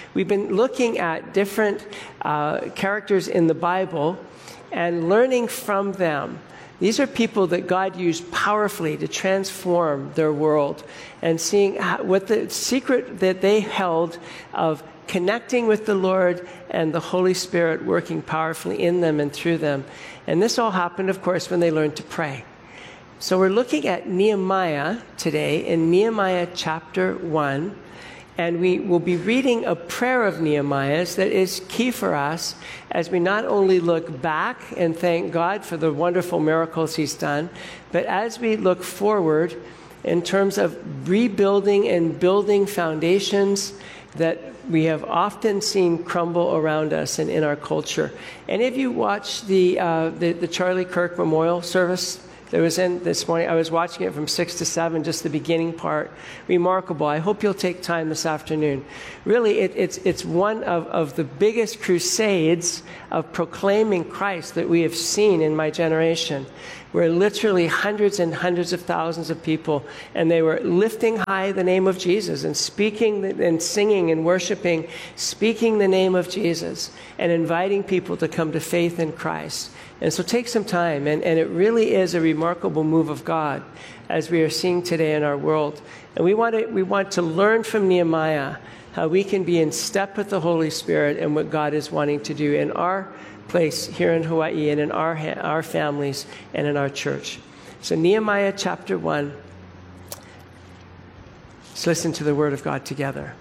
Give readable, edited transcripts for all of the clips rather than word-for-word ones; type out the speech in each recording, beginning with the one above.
We've been looking at different characters in the Bible and learning from them. These are people that God used powerfully to transform their world, and seeing what the secret that they held of connecting with the Lord and the Holy Spirit working powerfully in them and through them. And this all happened, of course, when they learned to pray. So we're looking at Nehemiah today, in Nehemiah chapter 1. And we will be reading a prayer of Nehemiah's that is key for us as we not only look back and thank God for the wonderful miracles he's done, but as we look forward in terms of rebuilding and building foundations that we have often seen crumble around us and in our culture. Any of you watched the Charlie Kirk Memorial Service that was in this morning? I was watching it from 6 to 7, just the beginning part. Remarkable. I hope you'll take time this afternoon. Really, it's one of the biggest crusades of proclaiming Christ that we have seen in my generation, where literally hundreds and hundreds of thousands of people, and they were lifting high the name of Jesus and speaking and singing and worshiping, speaking the name of Jesus and inviting people to come to faith in Christ. And so take some time, and it really is a remarkable move of God as we are seeing today in our world. And we want to learn from Nehemiah how we can be in step with the Holy Spirit and what God is wanting to do in our place here in Hawaii and in our families and in our church. So Nehemiah chapter 1. Let's listen to the word of God together.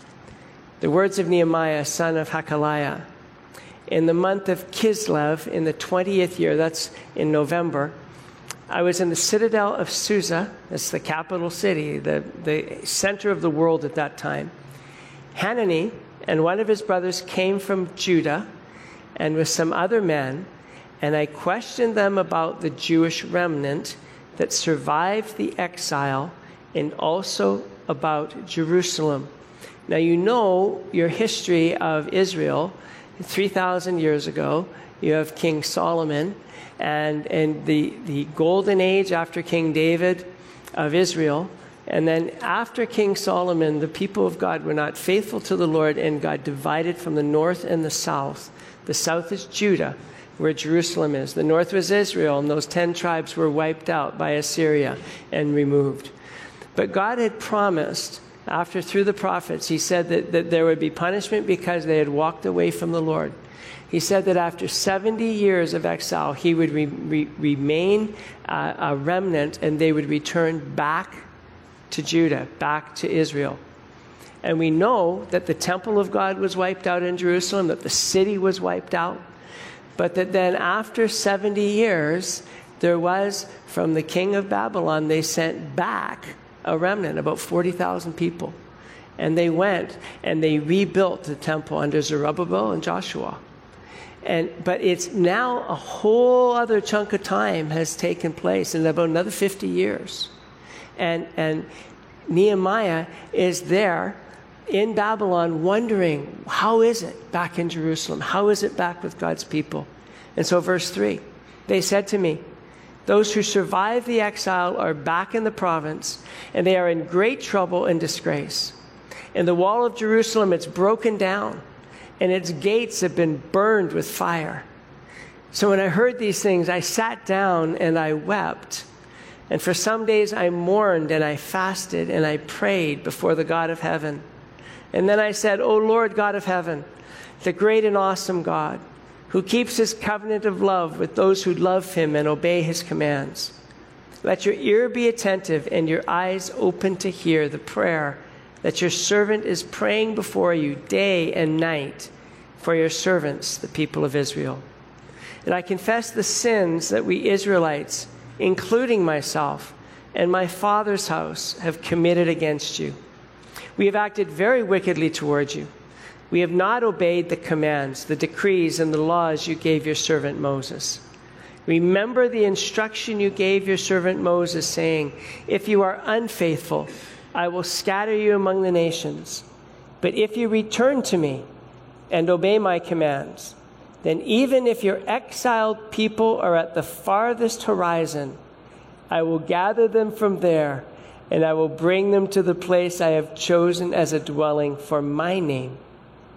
The words of Nehemiah, son of Hakaliah. In the month of Kislev, in the 20th year, that's in November, I was in the citadel of Susa. That's the capital city, the center of the world at that time. Hanani and one of his brothers came from Judah and with some other men, and I questioned them about the Jewish remnant that survived the exile and also about Jerusalem. Now, you know your history of Israel. 3,000 years ago, you have King Solomon and the golden age after King David of Israel. And then after King Solomon, the people of God were not faithful to the Lord, and God divided from the north and the south. The south is Judah, where Jerusalem is. The north was Israel, and those 10 tribes were wiped out by Assyria and removed. But God had promised, through the prophets, he said that there would be punishment because they had walked away from the Lord. He said that after 70 years of exile, he would remain a remnant, and they would return back to Judah, back to Israel. And we know that the temple of God was wiped out in Jerusalem, that the city was wiped out, but that then after 70 years, there was, from the king of Babylon, they sent back a remnant, about 40,000 people. And they went and they rebuilt the temple under Zerubbabel and Joshua. But it's now a whole other chunk of time has taken place in about another 50 years. And Nehemiah is there in Babylon wondering, how is it back in Jerusalem? How is it back with God's people? And so verse 3, they said to me, those who survived the exile are back in the province, and they are in great trouble and disgrace. And the wall of Jerusalem, it's broken down, and its gates have been burned with fire. So when I heard these things, I sat down and I wept. And for some days I mourned and I fasted and I prayed before the God of heaven. And then I said, O Lord God of heaven, the great and awesome God, who keeps his covenant of love with those who love him and obey his commands. Let your ear be attentive and your eyes open to hear the prayer that your servant is praying before you day and night for your servants, the people of Israel. And I confess the sins that we Israelites, including myself and my father's house, have committed against you. We have acted very wickedly towards you. We have not obeyed the commands, the decrees, and the laws you gave your servant Moses. Remember the instruction you gave your servant Moses, saying, if you are unfaithful, I will scatter you among the nations. But if you return to me and obey my commands, then even if your exiled people are at the farthest horizon, I will gather them from there, and I will bring them to the place I have chosen as a dwelling for my name.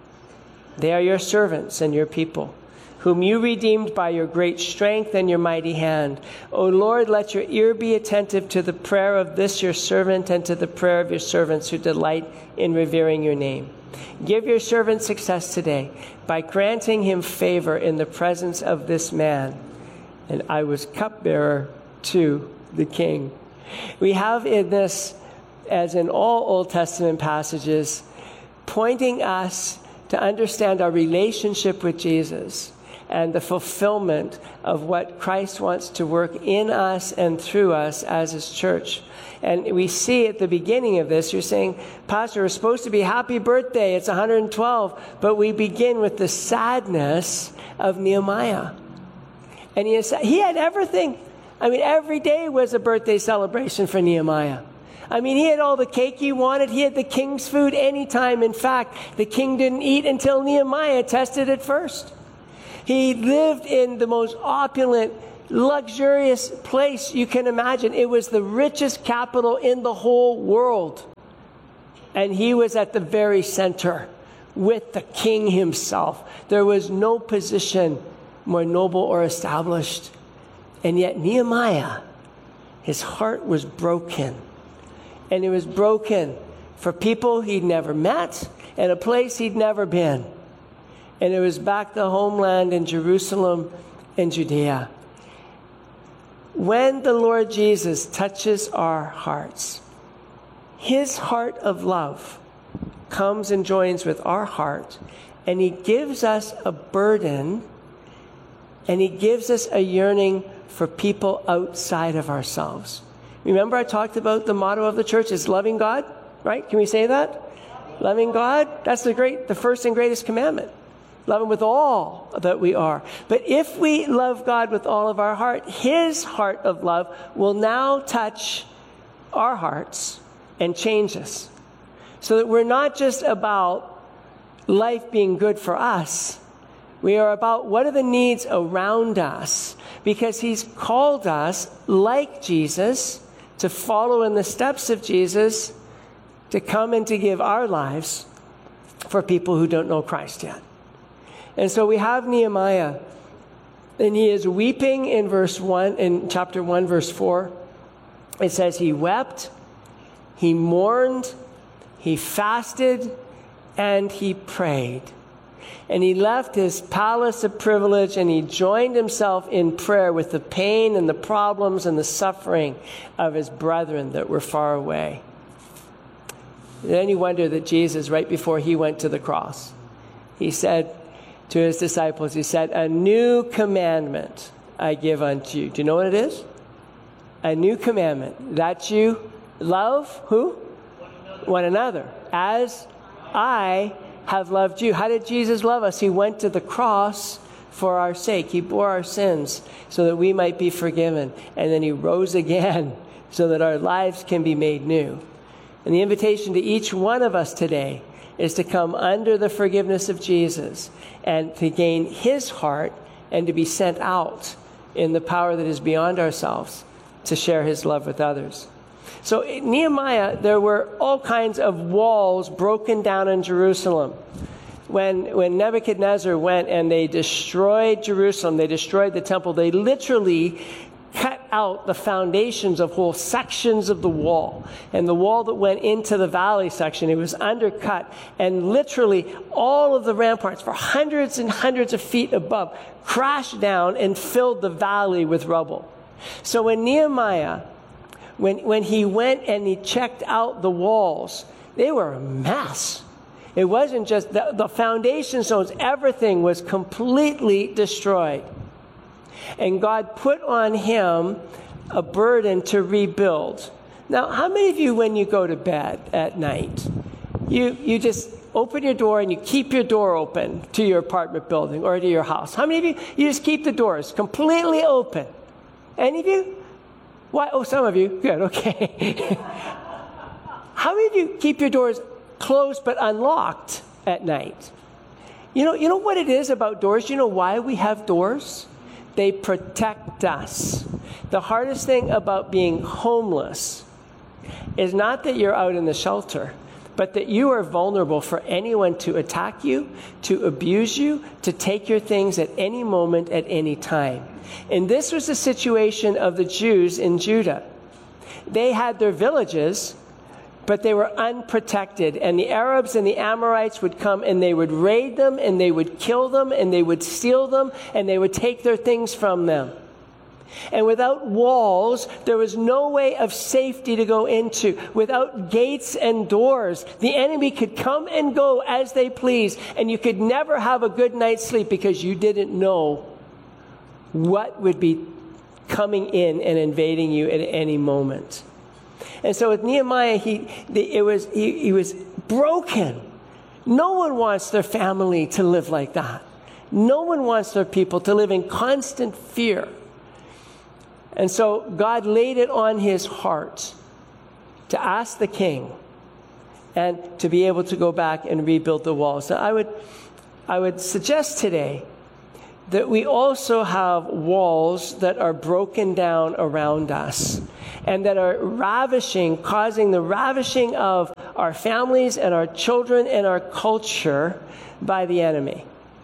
They are your servants and your people, whom you redeemed by your great strength and your mighty hand. O Lord, let your ear be attentive to the prayer of this your servant and to the prayer of your servants who delight in revering your name. Give your servant success today by granting him favor in the presence of this man. And I was cupbearer to the king. We have in this, as in all Old Testament passages, pointing us to understand our relationship with Jesus and the fulfillment of what Christ wants to work in us and through us as his church. And we see at the beginning of this, you're saying, Pastor, we're supposed to be happy birthday. It's 112. But we begin with the sadness of Nehemiah. And he had everything. I mean, every day was a birthday celebration for Nehemiah. I mean, he had all the cake he wanted. He had the king's food anytime. In fact, the king didn't eat until Nehemiah tested it first. He lived in the most opulent, luxurious place you can imagine. It was the richest capital in the whole world. And he was at the very center with the king himself. There was no position more noble or established. And yet Nehemiah, his heart was broken. And it was broken for people he'd never met and a place he'd never been. And it was back to homeland in Jerusalem and Judea. When the Lord Jesus touches our hearts, his heart of love comes and joins with our heart, and he gives us a burden, and he gives us a yearning for people outside of ourselves. Remember I talked about the motto of the church is loving God, right? Can we say that? Loving God, that's the first and greatest commandment. Love him with all that we are. But if we love God with all of our heart, his heart of love will now touch our hearts and change us. So that we're not just about life being good for us. We are about what are the needs around us. Because he's called us, like Jesus, to follow in the steps of Jesus, to come and to give our lives for people who don't know Christ yet. And so we have Nehemiah, and he is weeping in chapter 1, verse 4. It says he wept, he mourned, he fasted, and he prayed. And he left his palace of privilege and he joined himself in prayer with the pain and the problems and the suffering of his brethren that were far away. And then you wonder that Jesus, right before he went to the cross, he said to his disciples, he said, "A new commandment I give unto you." Do you know what it is? A new commandment, that you love who? One another. As I have loved you. How did Jesus love us? He went to the cross for our sake. He bore our sins so that we might be forgiven. And then he rose again so that our lives can be made new. And the invitation to each one of us today is to come under the forgiveness of Jesus and to gain his heart and to be sent out in the power that is beyond ourselves to share his love with others. So in Nehemiah, there were all kinds of walls broken down in Jerusalem. When Nebuchadnezzar went and they destroyed Jerusalem, they destroyed the temple, they literally cut out the foundations of whole sections of the wall. And the wall that went into the valley section, it was undercut. And literally all of the ramparts for hundreds and hundreds of feet above crashed down and filled the valley with rubble. So when Nehemiah, when he went and he checked out the walls, they were a mess. It wasn't just the foundation stones, everything was completely destroyed. And God put on him a burden to rebuild. Now, how many of you, when you go to bed at night, you just open your door and you keep your door open to your apartment building or to your house? How many of you just keep the doors completely open? Any of you? Why? Oh, some of you. Good, okay. How many of you keep your doors closed but unlocked at night? You know what it is about doors? You know why we have doors? They protect us. The hardest thing about being homeless is not that you're out in the shelter, but that you are vulnerable for anyone to attack you, to abuse you, to take your things at any moment, at any time. And this was the situation of the Jews in Judah. They had their villages, but they were unprotected. And the Arabs and the Amorites would come and they would raid them and they would kill them and they would steal them and they would take their things from them. And without walls, there was no way of safety to go into. Without gates and doors, the enemy could come and go as they please. And you could never have a good night's sleep because you didn't know what would be coming in and invading you at any moment. And so with Nehemiah, he was broken. No one wants their family to live like that. No one wants their people to live in constant fear. And so God laid it on his heart to ask the king and to be able to go back and rebuild the walls. Now, I would suggest today that we also have walls that are broken down around us and that are causing the ravishing of our families and our children and our culture by the enemy.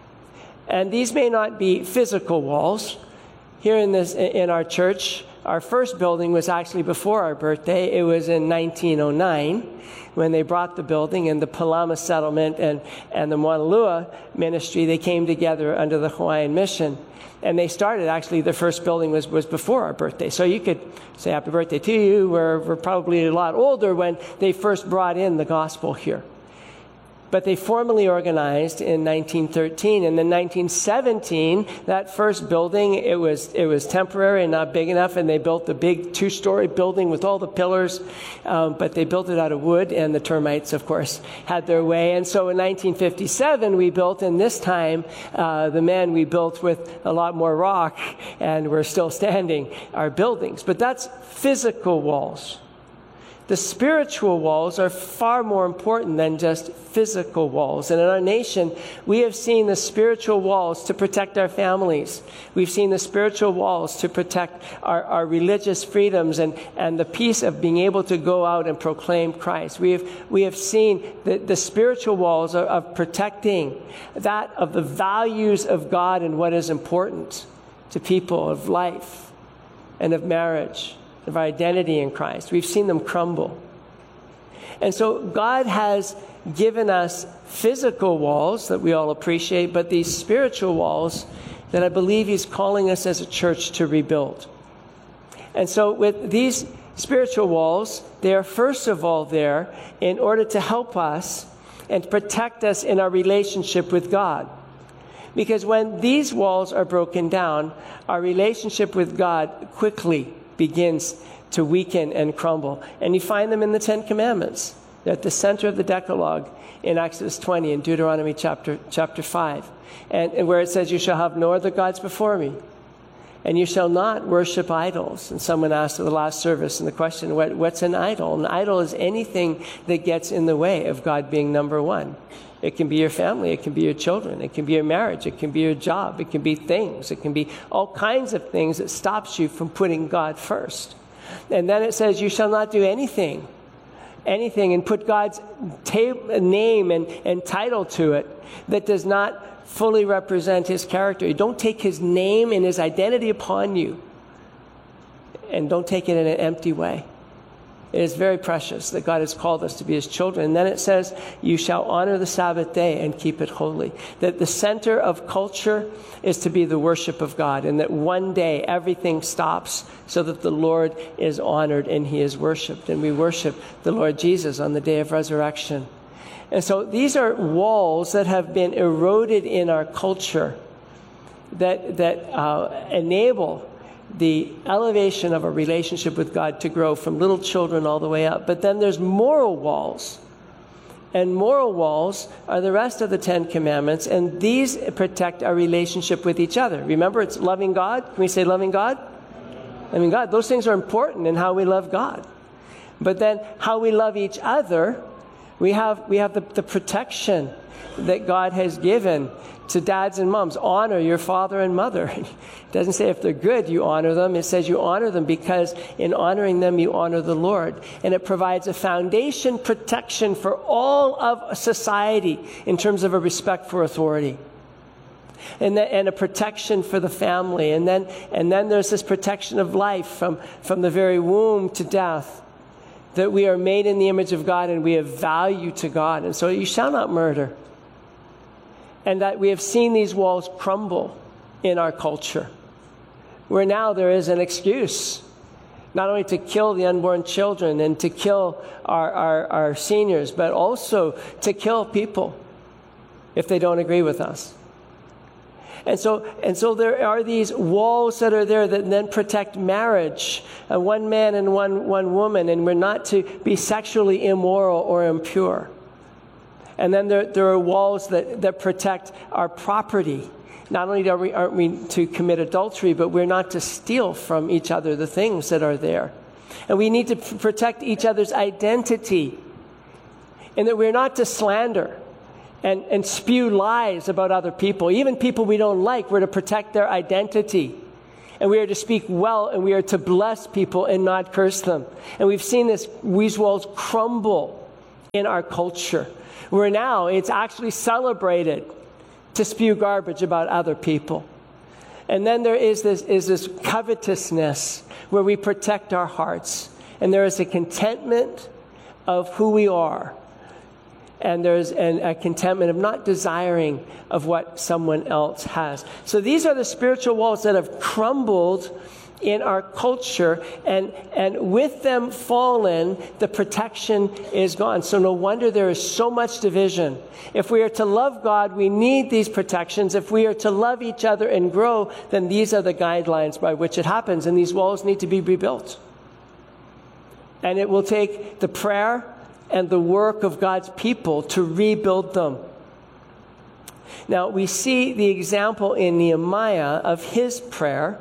And these may not be physical walls. Here in our church, our first building was actually before our birthday. It was in 1909 when they brought the building, and the Palama settlement and the Mauna Lua ministry, they came together under the Hawaiian mission. And they started, actually, the first building was before our birthday. So you could say happy birthday to you. We're probably a lot older when they first brought in the gospel here. But they formally organized in 1913. And then 1917, that first building, it was temporary and not big enough, and they built the big 2-story building with all the pillars, but they built it out of wood, and the termites, of course, had their way. And so in 1957, we built, and this time, we built with a lot more rock, and we're still standing, our buildings. But that's physical walls. The spiritual walls are far more important than just physical walls. And in our nation, we have seen the spiritual walls to protect our families. We've seen the spiritual walls to protect our religious freedoms and the peace of being able to go out and proclaim Christ. We have seen the spiritual walls of protecting that of the values of God and what is important to people, of life and of marriage, of our identity in Christ. We've seen them crumble. And so God has given us physical walls that we all appreciate, but these spiritual walls that I believe he's calling us as a church to rebuild. And so with these spiritual walls, they are first of all there in order to help us and protect us in our relationship with God. Because when these walls are broken down, our relationship with God quickly begins to weaken and crumble. And you find them in the Ten Commandments. They're at the center of the Decalogue in Exodus 20 and Deuteronomy chapter 5. And where it says, you shall have no other gods before me. And you shall not worship idols. And someone asked at the last service in the question, what's an idol? An idol is anything that gets in the way of God being number one. It can be your family. It can be your children. It can be your marriage. It can be your job. It can be things. It can be all kinds of things that stops you from putting God first. And then it says, you shall not do anything, and put God's name and title to it that does not fully represent his character. You don't take his name and his identity upon you, and don't take it in an empty way. It is very precious that God has called us to be his children. And then it says, you shall honor the Sabbath day and keep it holy. That the center of culture is to be the worship of God, and that one day everything stops so that the Lord is honored and he is worshiped. And we worship the Lord Jesus on the day of resurrection. And so these are walls that have been eroded in our culture that enable the elevation of a relationship with God to grow from little children all the way up. But then there's moral walls. And moral walls are the rest of the Ten Commandments, and these protect our relationship with each other. Remember, it's loving God. Can we say loving God? Loving God. Those things are important in how we love God. But then how we love each other, we have the protection that God has given to dads and moms. Honor your father and mother. It doesn't say if they're good, you honor them. It says you honor them because in honoring them, you honor the Lord. And it provides a foundation protection for all of society in terms of a respect for authority. And a protection for the family. And then there's this protection of life from the very womb to death. That we are made in the image of God and we have value to God. And so you shall not murder. And that we have seen these walls crumble in our culture. Where now there is an excuse. Not only to kill the unborn children and to kill our seniors, but also to kill people if they don't agree with us. And so there are these walls that are there that then protect marriage, one man and one woman, and we're not to be sexually immoral or impure. And then there are walls that protect our property. Not only aren't we to commit adultery, but we're not to steal from each other the things that are there. And we need to protect each other's identity. And that we're not to slander and spew lies about other people. Even people we don't like, we're to protect their identity. And we are to speak well, and we are to bless people and not curse them. And we've seen these walls crumble in our culture. Where now it's actually celebrated to spew garbage about other people. And then there is this covetousness where we protect our hearts. And there is a contentment of who we are. And there's a contentment of not desiring of what someone else has. So these are the spiritual walls that have crumbled in our culture, and with them fallen, the protection is gone. So no wonder there is so much division. If we are to love God, we need these protections. If we are to love each other and grow, then these are the guidelines by which it happens, and these walls need to be rebuilt. And it will take the prayer and the work of God's people to rebuild them. Now, we see the example in Nehemiah of his prayer.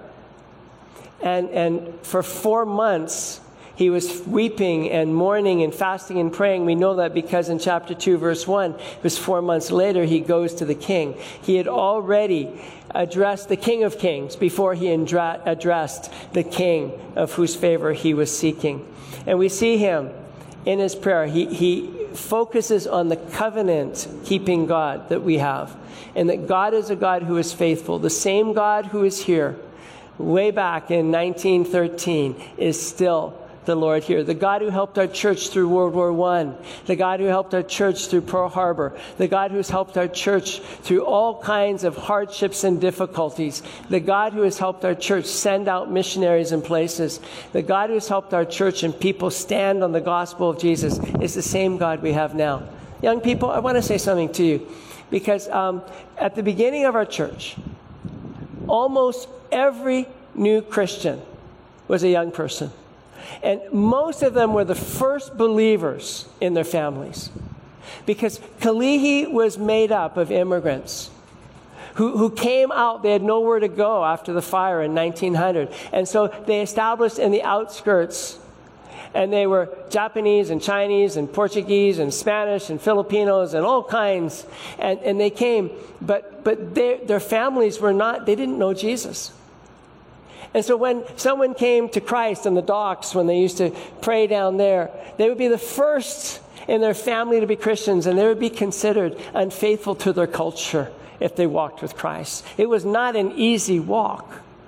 And for 4 months, he was weeping and mourning and fasting and praying. We know that because in chapter 2, verse 1, it was 4 months later, he goes to the king. He had already addressed the King of Kings before he addressed the king of whose favor he was seeking. And we see him in his prayer. He focuses on the covenant-keeping God that we have. And that God is a God who is faithful. The same God who is here way back in 1913 is still the Lord here. The God who helped our church through World War I. The God who helped our church through Pearl Harbor. The God who's helped our church through all kinds of hardships and difficulties. The God who has helped our church send out missionaries in places. The God who has helped our church and people stand on the gospel of Jesus is the same God we have now. Young people, I want to say something to you. Because at the beginning of our church, almost every new Christian was a young person. And most of them were the first believers in their families. Because Kalihi was made up of immigrants who came out. They had nowhere to go after the fire in 1900. And so they established in the outskirts. And they were Japanese and Chinese and Portuguese and Spanish and Filipinos and all kinds. And they came. But their families were not, they didn't know Jesus. And so when someone came to Christ on the docks, when they used to pray down there, they would be the first in their family to be Christians, and they would be considered unfaithful to their culture if they walked with Christ. It was not an easy walk.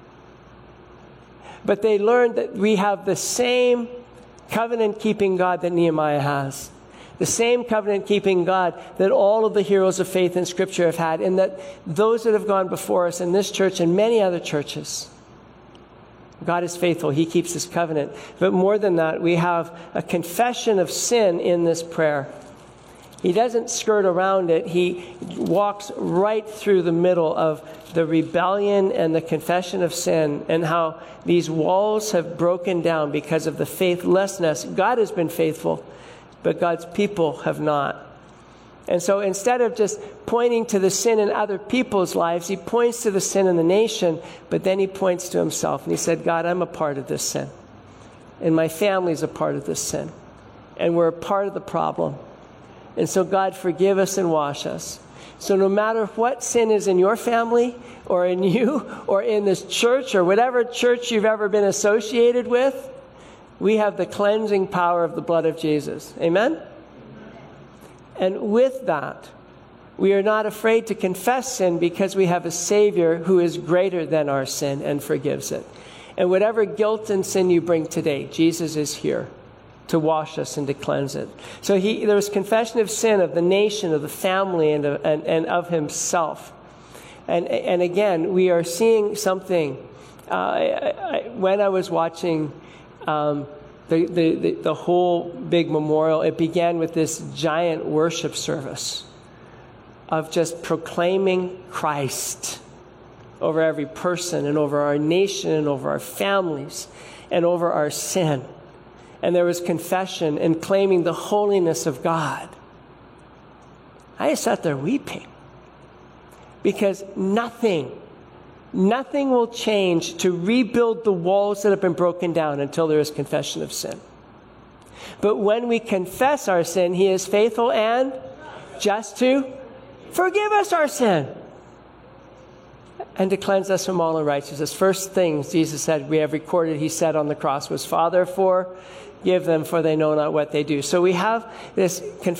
But they learned that we have the same covenant-keeping God that Nehemiah has. The same covenant-keeping God that all of the heroes of faith in Scripture have had, and that those that have gone before us in this church and many other churches. God is faithful. He keeps his covenant. But more than that, we have a confession of sin in this prayer. He doesn't skirt around it. He walks right through the middle of the rebellion and the confession of sin, and how these walls have broken down because of the faithlessness. God has been faithful, but God's people have not. And so instead of just pointing to the sin in other people's lives, he points to the sin in the nation, but then he points to himself. And he said, God, I'm a part of this sin. And my family's a part of this sin. And we're a part of the problem. And so, God, forgive us and wash us. So no matter what sin is in your family or in you or in this church or whatever church you've ever been associated with, we have the cleansing power of the blood of Jesus. Amen? And with that, we are not afraid to confess sin because we have a Savior who is greater than our sin and forgives it. And whatever guilt and sin you bring today, Jesus is here to wash us and to cleanse it. So there was confession of sin of the nation, of the family, and of himself. And again, we are seeing something. When I was watching the whole big memorial, it began with this giant worship service of just proclaiming Christ over every person and over our nation and over our families and over our sin. And there was confession and claiming the holiness of God. I just sat there weeping because nothing will change to rebuild the walls that have been broken down until there is confession of sin. But when we confess our sin, he is faithful and just to forgive us our sin and to cleanse us from all unrighteousness. First things Jesus said, we have recorded, he said on the cross was, Father, forgive them, for they know not what they do. So we have this confession